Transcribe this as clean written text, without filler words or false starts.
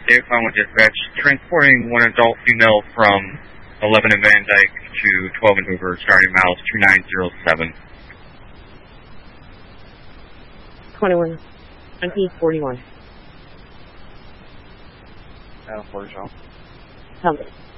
Dave Conway Dispatch, transporting one adult female from 11 in Van Dyke to 12 in Hoover, starting miles 2907. 21. 1941. 40 Tom. Tell me.